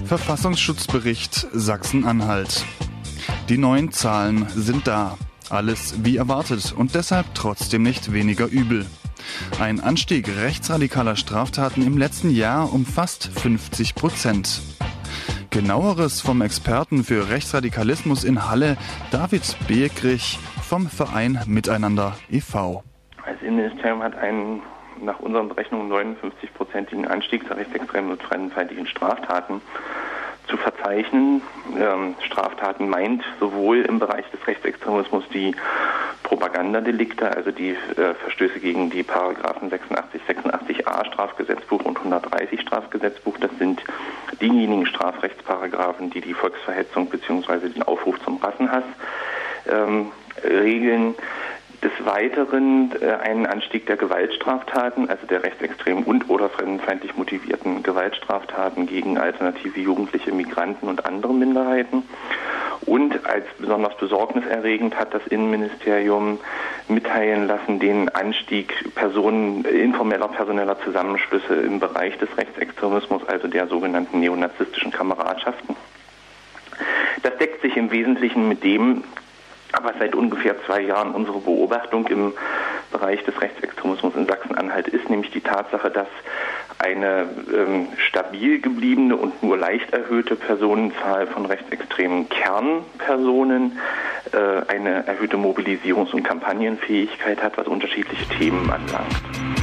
Verfassungsschutzbericht Sachsen-Anhalt. Die neuen Zahlen sind da. Alles wie erwartet und deshalb trotzdem nicht weniger übel. Ein Anstieg rechtsradikaler Straftaten im letzten Jahr um fast 50%. Genaueres vom Experten für Rechtsradikalismus in Halle, David Beegrich vom Verein Miteinander e.V. Das Innenministerium hat einen nach unseren Berechnungen 59%igen Anstieg der rechtsextremen und fremdenfeindlichen Straftaten zu verzeichnen. Straftaten meint sowohl im Bereich des Rechtsextremismus die Propagandadelikte, also die Verstöße gegen die Paragraphen 86, 86a Strafgesetzbuch und 130 Strafgesetzbuch. Das sind diejenigen Strafrechtsparagraphen, die die Volksverhetzung bzw. den Aufruf zum Rassenhass regeln. Des Weiteren einen Anstieg der Gewaltstraftaten, also der rechtsextremen und oder fremdenfeindlich motivierten Gewaltstraftaten gegen alternative Jugendliche, Migranten und andere Minderheiten. Und als besonders besorgniserregend hat das Innenministerium mitteilen lassen den Anstieg personeller Zusammenschlüsse im Bereich des Rechtsextremismus, also der sogenannten neonazistischen Kameradschaften. Das deckt sich im Wesentlichen mit dem, aber seit ungefähr 2 Jahren unsere Beobachtung im Bereich des Rechtsextremismus in Sachsen-Anhalt ist, nämlich die Tatsache, dass eine stabil gebliebene und nur leicht erhöhte Personenzahl von rechtsextremen Kernpersonen eine erhöhte Mobilisierungs- und Kampagnenfähigkeit hat, was unterschiedliche Themen anlangt.